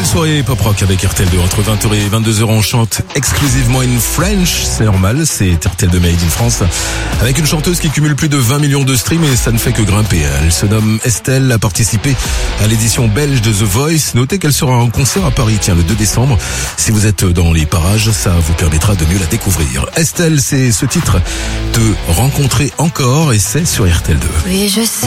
soirée pop rock avec RTL2 entre 20h et 22h. On chante exclusivement in French, c'est normal, c'est RTL2 Made in France avec une chanteuse qui cumule plus de 20 millions de streams et ça ne fait que grimper. Elle se nomme Estelle, a participé à l'édition belge de The Voice. Notez qu'elle sera en concert à Paris, le 2 décembre. Si vous êtes dans les parages, ça vous permettra de mieux la découvrir. Estelle, c'est ce titre, Te rencontrer encore, et c'est sur RTL2. Oui, je sais.